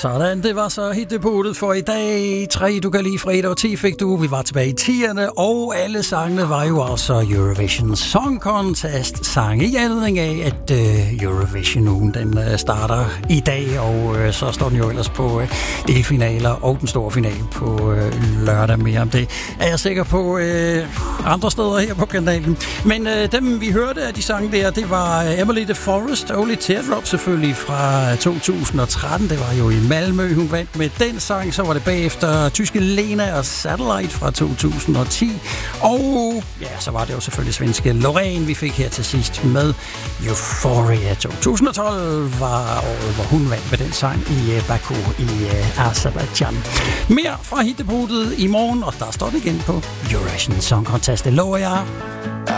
Sådan, det var så hitdebutet for i dag. 3, du kan lide fredag, og 10 fik du. Vi var tilbage i 10'erne, og alle sangene var jo også Eurovision Song Contest sange i anledning af, at Eurovision-ugen den starter i dag, og så står den jo ellers på delfinaler og den store finale på lørdag. Mere om det er jeg sikker på andre steder her på kanalen. Men dem vi hørte af de sange der, det var Emily the Forest, Only Teardrop selvfølgelig fra 2013. Det var jo i Malmø, hun vandt med den sang. Så var det bagefter tyske Lena og Satellite fra 2010. Og ja, så var det jo selvfølgelig svenske Loreen, vi fik her til sidst med Euphoria. 2012 var året, hvor hun vandt med den sang i Baku i Azerbaijan. Mere fra hitdebutet i morgen, og der står det igen på Eurovision Song Contest. Det lover jeg.